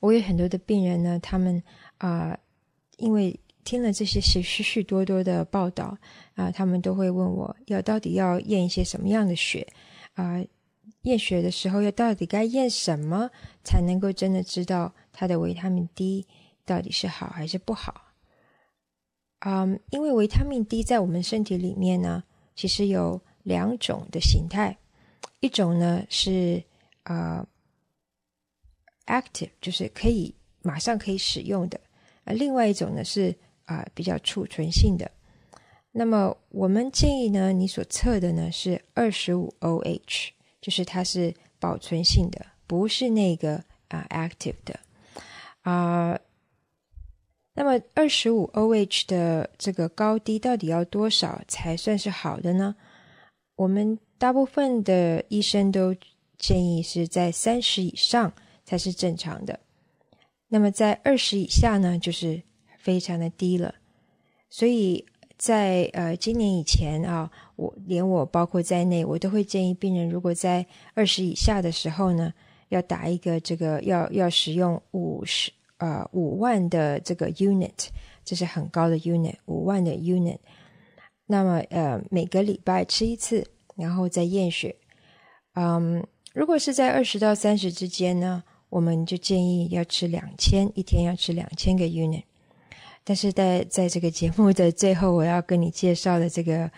我有很多的病人呢，他们因为听了这些许许多多的报道他们都会问我到底要验一些什么样的血验血的时候到底该验什么才能够真的知道它的维他命 D 到底是好还是不好。因为维他命 D 在我们身体里面呢，其实有2种的形态，一种呢是active， 就是马上可以使用的，另外一种呢是比较储存性的。那么我们建议呢，你所测的呢是 25OH， 就是它是保存性的，不是那个active 的那么 25OH 的这个高低到底要多少才算是好的呢？我们大部分的医生都建议是在30以上才是正常的，那么在20以下呢就是非常的低了。所以在今年以前我包括在内，我都会建议病人如果在20以下的时候呢，要打一个这个要使用5万的这个 unit， 这是很高的 unit， 5万的 unit。 那么每个礼拜吃一次，然后再验血。如果是在20到30之间呢，我们就建议要吃2000，一天要吃2000个 unit。 但是在这个节目的最后，我要跟你介绍了这个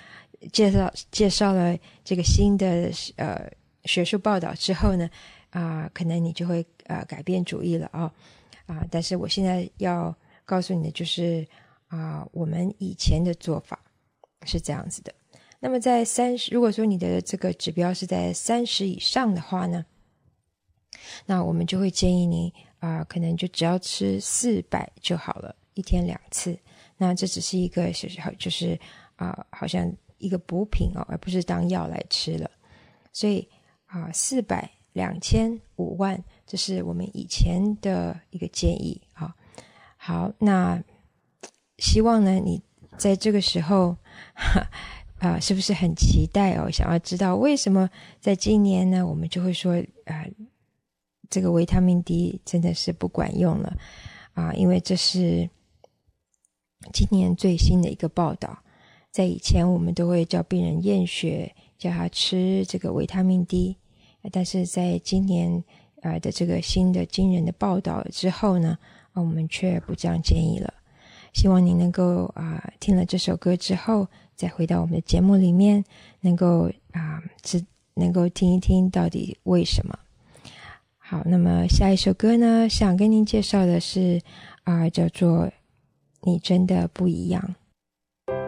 新的学术报道之后呢可能你就会改变主意了但是我现在要告诉你的就是我们以前的做法是这样子的。那么在如果说你的这个指标是在30以上的话呢，那我们就会建议你可能就只要吃400就好了，一天2次。那这只是一个就是好像一个补品而不是当药来吃了。所以400、2000、5万，这是我们以前的一个建议好，那希望呢你在这个时候是不是很期待想要知道为什么在今年呢我们就会说这个维他命 D 真的是不管用了因为这是今年最新的一个报道。在以前我们都会叫病人验血，叫他吃这个维他命 D， 但是在今年的这个新的惊人的报道之后呢我们却不这样建议了。希望你能够听了这首歌之后再回到我们的节目里面，能够听一听到底为什么。好，那么下一首歌呢，想跟您介绍的是叫做你真的不一样。